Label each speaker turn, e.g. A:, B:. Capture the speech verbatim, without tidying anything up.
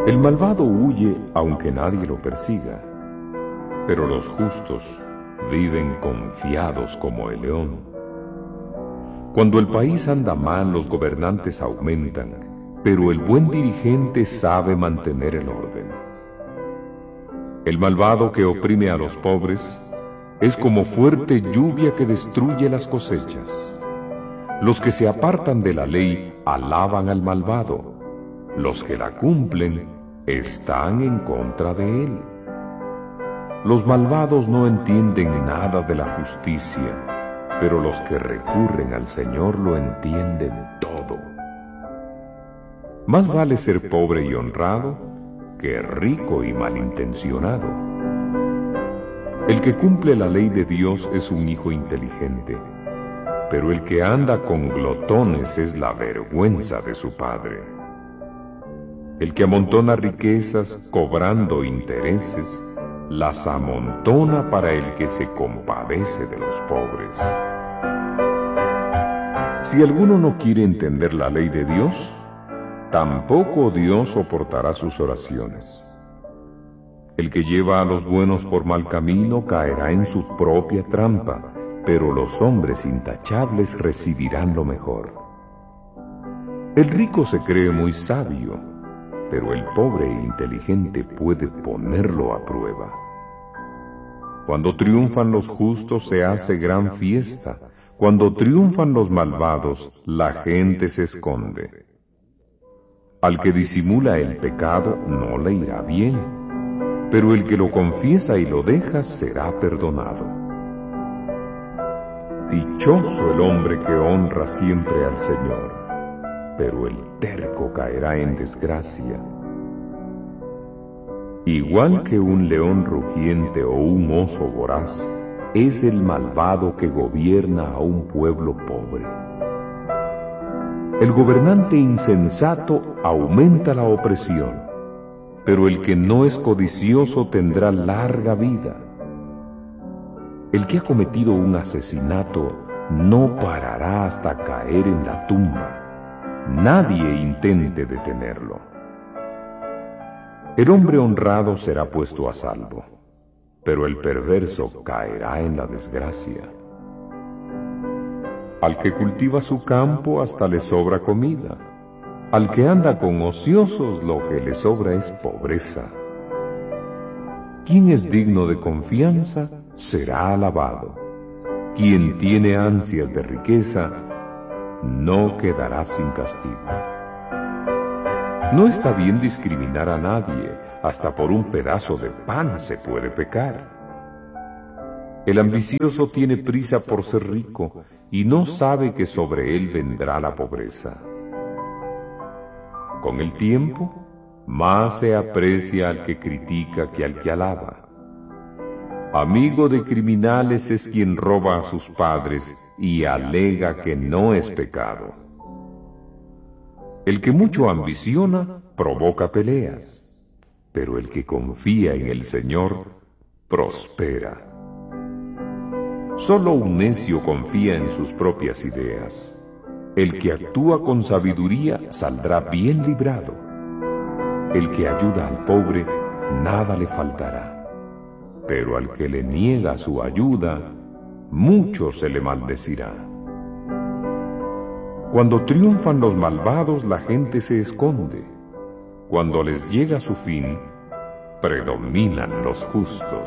A: El malvado huye aunque nadie lo persiga, pero los justos viven confiados como el león. Cuando el país anda mal, los gobernantes aumentan, pero el buen dirigente sabe mantener el orden. El malvado que oprime a los pobres es como fuerte lluvia que destruye las cosechas. Los que se apartan de la ley alaban al malvado, los que la cumplen están en contra de él. Los malvados no entienden nada de la justicia, pero los que recurren al Señor lo entienden todo. Más vale ser pobre y honrado que rico y malintencionado. El que cumple la ley de Dios es un hijo inteligente, pero el que anda con glotones es la vergüenza de su padre. El que amontona riquezas cobrando intereses, las amontona para el que se compadece de los pobres. Si alguno no quiere entender la ley de Dios, tampoco Dios soportará sus oraciones. El que lleva a los buenos por mal camino caerá en su propia trampa, pero los hombres intachables recibirán lo mejor. El rico se cree muy sabio, pero el pobre e inteligente puede ponerlo a prueba. Cuando triunfan los justos se hace gran fiesta, cuando triunfan los malvados la gente se esconde. Al que disimula el pecado no le irá bien, pero el que lo confiesa y lo deja será perdonado. Dichoso el hombre que honra siempre al Señor, pero el terco caerá en desgracia. Igual que un león rugiente o un oso voraz, es el malvado que gobierna a un pueblo pobre. El gobernante insensato aumenta la opresión, pero el que no es codicioso tendrá larga vida. El que ha cometido un asesinato no parará hasta caer en la tumba. Nadie intente detenerlo. El hombre honrado será puesto a salvo, pero el perverso caerá en la desgracia. Al que cultiva su campo hasta le sobra comida, al que anda con ociosos lo que le sobra es pobreza. Quien es digno de confianza será alabado. Quien tiene ansias de riqueza no quedará sin castigo. No está bien discriminar a nadie, hasta por un pedazo de pan se puede pecar. El ambicioso tiene prisa por ser rico y no sabe que sobre él vendrá la pobreza. Con el tiempo, más se aprecia al que critica que al que alaba. Amigo de criminales es quien roba a sus padres y alega que no es pecado. El que mucho ambiciona provoca peleas, pero el que confía en el Señor prospera. Solo un necio confía en sus propias ideas. El que actúa con sabiduría saldrá bien librado. El que ayuda al pobre, nada le faltará. Pero al que le niega su ayuda, mucho se le maldecirá. Cuando triunfan los malvados, la gente se esconde. Cuando les llega su fin, predominan los justos.